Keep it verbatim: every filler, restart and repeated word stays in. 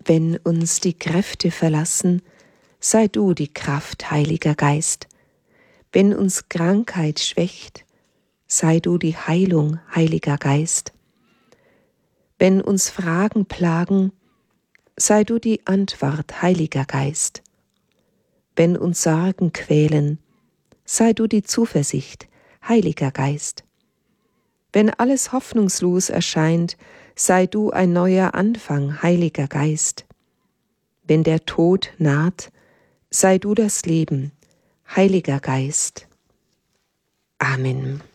Wenn uns die Kräfte verlassen, sei du die Kraft, Heiliger Geist. Wenn uns Krankheit schwächt, sei du die Heilung, Heiliger Geist. Wenn uns Fragen plagen, sei du die Antwort, Heiliger Geist. Wenn uns Sorgen quälen, sei du die Zuversicht, Heiliger Geist. Wenn alles hoffnungslos erscheint, sei du ein neuer Anfang, Heiliger Geist. Wenn der Tod naht, sei du das Leben, Heiliger Geist. Amen.